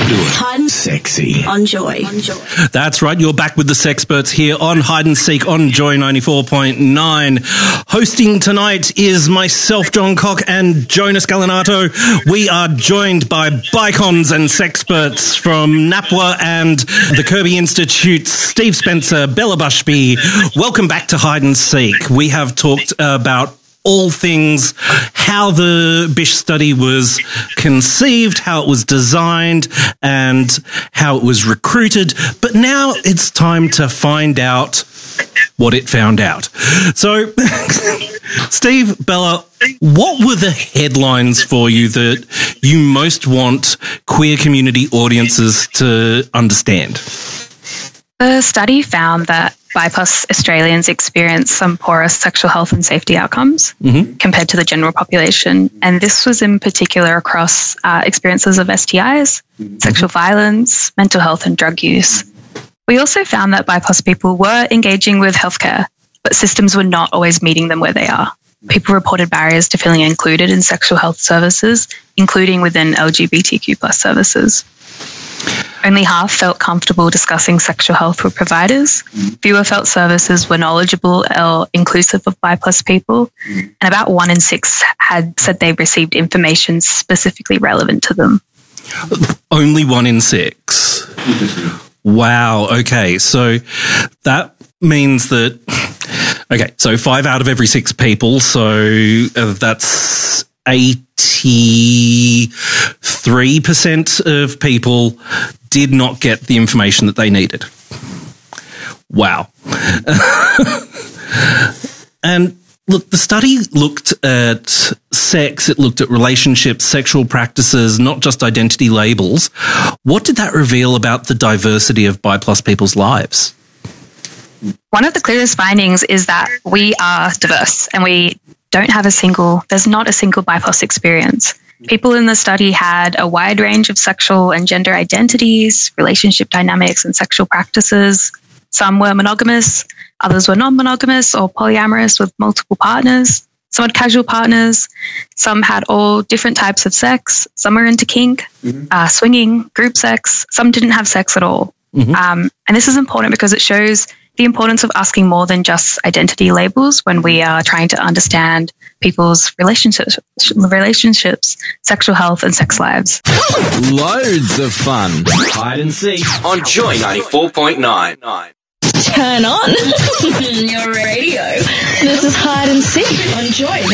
Hide and Sexy on Joy. That's right. You're back with the Sexperts here on Hide and Seek on Joy 94.9. Hosting tonight is myself, John Cock, and Jonas Galinato. We are joined by Bicons and Sexperts from NAPWA and the Kirby Institute, Steve Spencer, Bella Bushby. Welcome back to Hide and Seek. We have talked about all things, how the Bish study was conceived, how it was designed, and how it was recruited. But now it's time to find out what it found out. So, Steve, Bella, what were the headlines for you that you most want queer community audiences to understand? The study found that BIPOC Australians experience some poorer sexual health and safety outcomes compared to the general population. And this was in particular across experiences of STIs, sexual violence, mental health and drug use. We also found that BIPOC people were engaging with healthcare, but systems were not always meeting them where they are. People reported barriers to feeling included in sexual health services, including within LGBTQ plus services. Only half felt comfortable discussing sexual health with providers. Fewer felt services were knowledgeable or inclusive of BIPOC people. And about 1 in 6 had said they received information specifically relevant to them. Only 1 in 6. Wow. Okay. So that means that, so 5 out of every 6 people. So that's 83% of people did not get the information that they needed. Wow. And look, the study looked at sex, it looked at relationships, sexual practices, not just identity labels. What did that reveal about the diversity of BIPOC people's lives? One of the clearest findings is that we are diverse and there's not a single BIPOC experience. People in the study had a wide range of sexual and gender identities, relationship dynamics, and sexual practices. Some were monogamous, others were non-monogamous or polyamorous with multiple partners. Some had casual partners. Some had all different types of sex. Some were into kink, swinging, group sex. Some didn't have sex at all. And this is important because it shows the importance of asking more than just identity labels when we are trying to understand people's relationships, sexual health, and sex lives. Loads of fun. Hide and Seek on Joy 94.9. Turn on your radio. This is Hide and Seek on Joy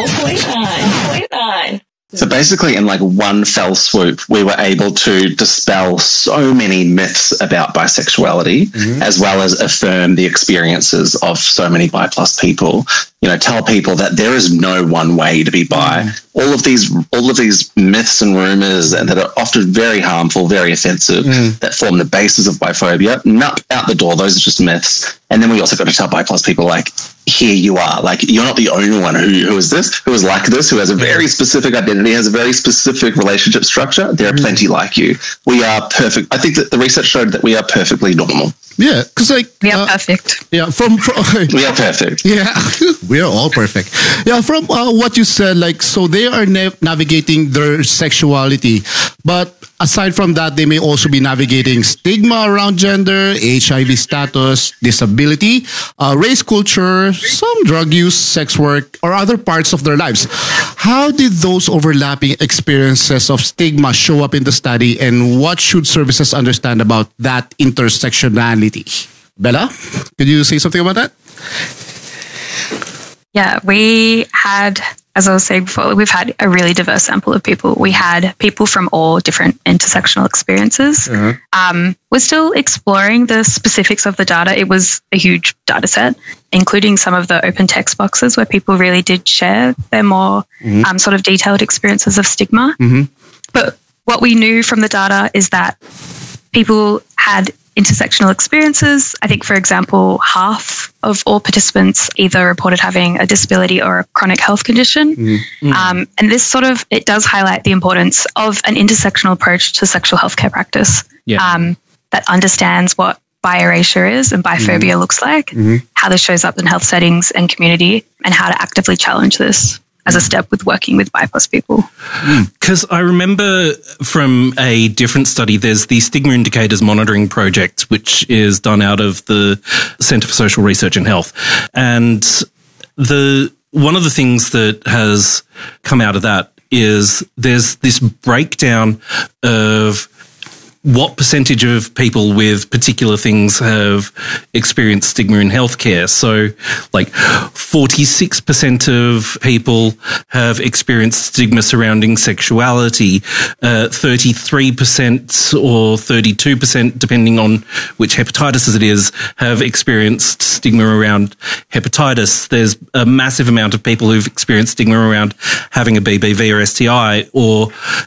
94.9. So basically, in like one fell swoop, we were able to dispel so many myths about bisexuality, as well as affirm the experiences of so many BIPOC people. You know, tell people that there is no one way to be bi. All of these myths and rumors that are often very harmful, very offensive, that form the basis of biphobia. Out the door. Those are just myths. And then we also got to tell BIPOC people, like, here you are. Like, you're not the only one who is this, who is like this, who has a very specific identity, has a very specific relationship structure. There are plenty like you. We are perfect. I think that the research showed that we are perfectly normal. Yeah, because we are perfect. Yeah, we are perfect. Yeah, we are all perfect. Yeah, from what you said, like, so they are navigating their sexuality, but aside from that, they may also be navigating stigma around gender, HIV status, disability, race, culture, some drug use, sex work, or other parts of their lives. How did those overlapping experiences of stigma show up in the study, and what should services understand about that intersectionality? Bella, could you say something about that? Yeah, we had, as I was saying before, we've had a really diverse sample of people. We had people from all different intersectional experiences. We're still exploring the specifics of the data. It was a huge data set, including some of the open text boxes where people really did share their more sort of detailed experiences of stigma. But what we knew from the data is that people had intersectional experiences. I think, for example, half of all participants either reported having a disability or a chronic health condition. And this it does highlight the importance of an intersectional approach to sexual healthcare practice that understands what bi-erasure is and biphobia looks like, how this shows up in health settings and community, and how to actively challenge this. as a step with working with BIPOS people. Because I remember from a different study, there's the Stigma Indicators Monitoring Project, which is done out of the Centre for Social Research and Health. And one of the things that has come out of that is there's this breakdown of what percentage of people with particular things have experienced stigma in healthcare. So like 46% of people have experienced stigma surrounding sexuality, 33% or 32%, depending on which hepatitis it is, have experienced stigma around hepatitis. There's a massive amount of people who've experienced stigma around having a BBV or STI, or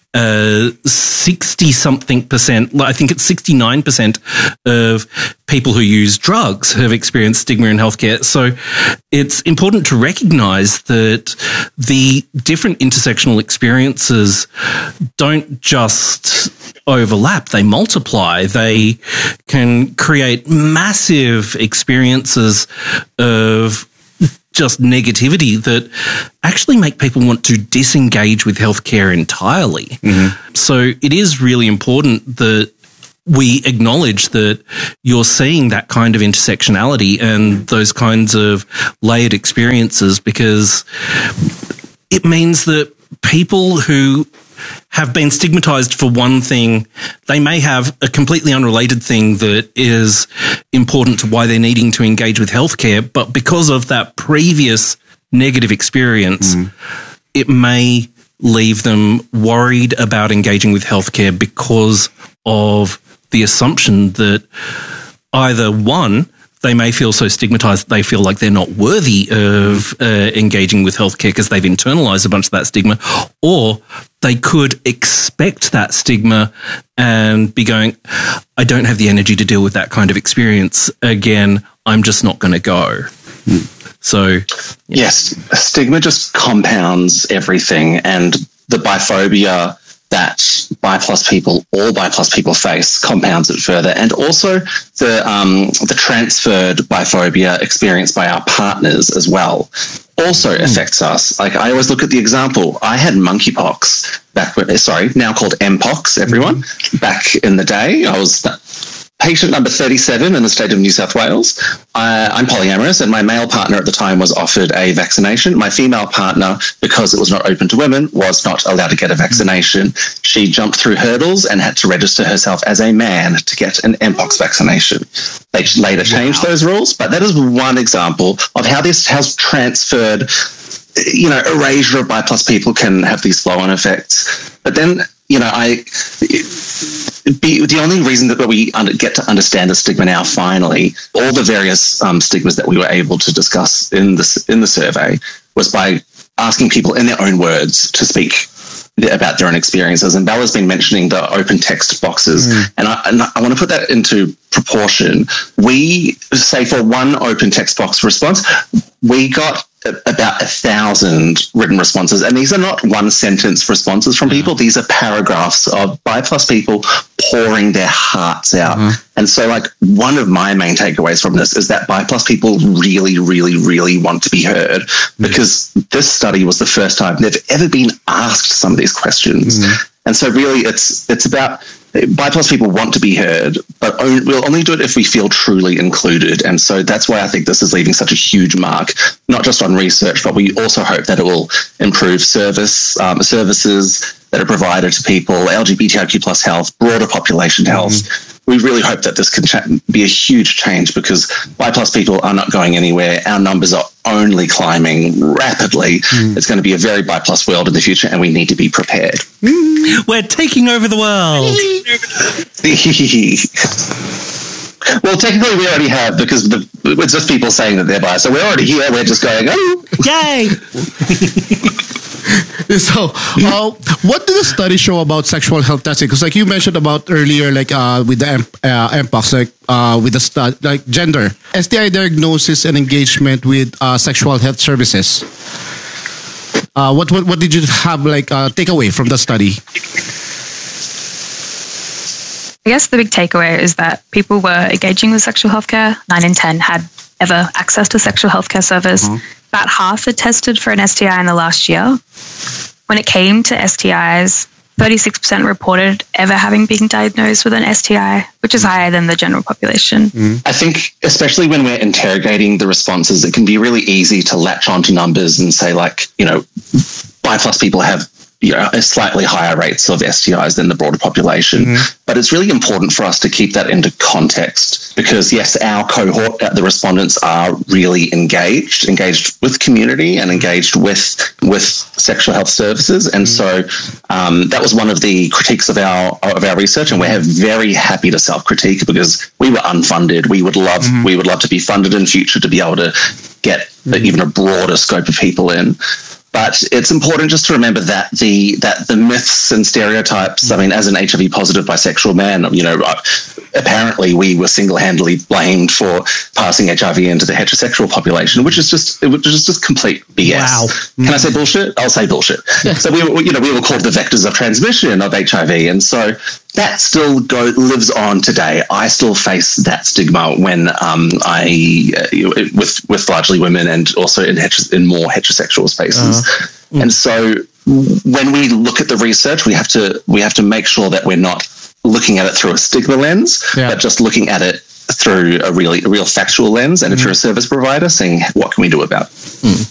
60-something%, I think it's 69% of people who use drugs have experienced stigma in healthcare. So it's important to recognize that the different intersectional experiences don't just overlap, they multiply. They can create massive experiences of just negativity that actually make people want to disengage with healthcare entirely. Mm-hmm. So it is really important that we acknowledge that you're seeing that kind of intersectionality and those kinds of layered experiences, because it means that people who have been stigmatized for one thing, they may have a completely unrelated thing that is important to why they're needing to engage with healthcare, but because of that previous negative experience, it may leave them worried about engaging with healthcare because of the assumption that either one, they may feel so stigmatized they feel like they're not worthy of engaging with healthcare because they've internalized a bunch of that stigma, or they could expect that stigma and be going, I don't have the energy to deal with that kind of experience again, I'm just not going to go. So, yes, stigma just compounds everything, and the biphobia that all BIPOS people face compounds it further. And also the transferred biphobia experienced by our partners as well also affects us. Like, I always look at the example. I had monkeypox now called Mpox, everyone. Back in the day, I was patient number 37 in the state of New South Wales. I'm polyamorous, and my male partner at the time was offered a vaccination. My female partner, because it was not open to women, was not allowed to get a vaccination. She jumped through hurdles and had to register herself as a man to get an Mpox vaccination. They later changed those rules, but that is one example of how this has transferred. Erasure of BIPOS people can have these flow-on effects. But then, the only reason that we get to understand the stigma now, finally, all the various stigmas that we were able to discuss in the survey, was by asking people in their own words to speak about their own experiences. And Bella's been mentioning the open text boxes, and I want to put that into proportion. We say for one open text box response, we got about 1,000 written responses, and these are not one sentence responses from people. These are paragraphs of BIPOS people pouring their hearts out. And so, like, one of my main takeaways from this is that BIPOS people really, really, really want to be heard, because this study was the first time they've ever been asked some of these questions. And so really it's about BIPOS people want to be heard, but we'll only do it if we feel truly included. And so that's why I think this is leaving such a huge mark, not just on research, but we also hope that it will improve services that are provided to people, LGBTIQ plus health, broader population health. We really hope that this can be a huge change, because BIPOS people are not going anywhere. Our numbers are only climbing rapidly. It's going to be a very BIPOS world in the future, and we need to be prepared. We're taking over the world. Well, technically we already have, because it's just people saying that they're bi. So we're already here. We're just going, oh. Yay! So, what did the study show about sexual health testing? Because, like you mentioned about earlier, like with the Mpox, with the like gender, STI diagnosis and engagement with sexual health services. What did you have take away from the study? I guess the big takeaway is that people were engaging with sexual healthcare. 9 in 10 had ever access to sexual healthcare service. about half had tested for an STI in the last year. When it came to STIs, 36% reported ever having been diagnosed with an STI, which is higher than the general population. I think, especially when we're interrogating the responses, it can be really easy to latch onto numbers and say, like, bi+ people have a slightly higher rates of STIs than the broader population. But it's really important for us to keep that into context because, yes, our cohort, the respondents are really engaged with community and engaged with sexual health services. And so that was one of the critiques of our research, and we're very happy to self-critique because we were unfunded. We would love to be funded in future to be able to get even a broader scope of people in. But it's important just to remember that the myths and stereotypes, I mean, as an HIV positive bisexual man, apparently we were single-handedly blamed for passing HIV into the heterosexual population, which is just complete BS. Wow. Can I say bullshit? I'll say bullshit. So we were called the vectors of transmission of HIV. And so that still lives on today. I still face that stigma when with largely women and also in more heterosexual spaces. And so when we look at the research, we have to make sure that we're not looking at it through a stigma lens, but just looking at it through a real factual lens. And if you're a service provider, saying what can we do about it?